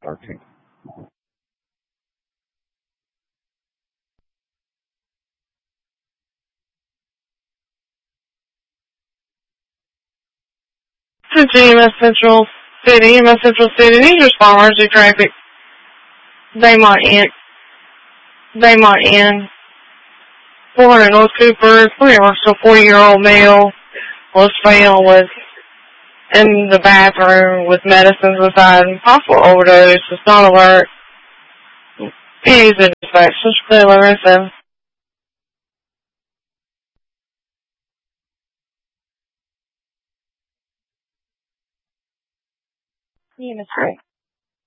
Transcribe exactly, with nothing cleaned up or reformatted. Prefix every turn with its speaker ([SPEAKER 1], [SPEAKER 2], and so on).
[SPEAKER 1] thirteenth.
[SPEAKER 2] To G M S Central City, M S Central City, these are small emergency traffic. Daymont Inn, Daymont Inn, four hundred North Cooper, three a forty-year-old male was found with in the bathroom with medicines inside, possible overdose, it's not alert. He's in dispatch, just clear eleven seven.
[SPEAKER 3] Yeah, Miss Ray.